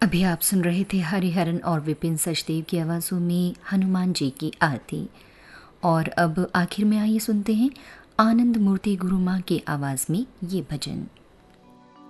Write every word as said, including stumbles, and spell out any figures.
अभी आप सुन रहे थे हरिहरन और विपिन सचदेव की आवाज़ों में हनुमान जी की आरती। और अब आखिर में आइए सुनते हैं आनंद मूर्ति गुरु माँ की आवाज़ में ये भजन।